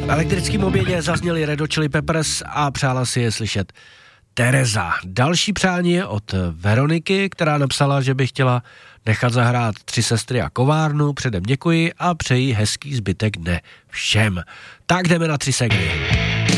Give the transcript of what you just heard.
V elektrickém obědě zazněli Red Hot Chili Peppers a přála si je slyšet Tereza. Další přání je od Veroniky, která napsala, že by chtěla nechat zahrát Tři sestry a kovárnu. Předem děkuji a přeji hezký zbytek dne všem. Tak jdeme na 3 segny.